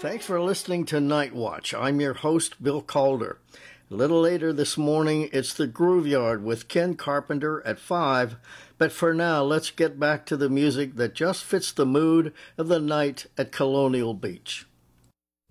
Thanks for listening to Night Watch. I'm your host, Bill Calder. A little later this morning, it's the Groove Yard with Ken Carpenter at 5. But for now, let's get back to the music that just fits the mood of the night at Colonial Beach.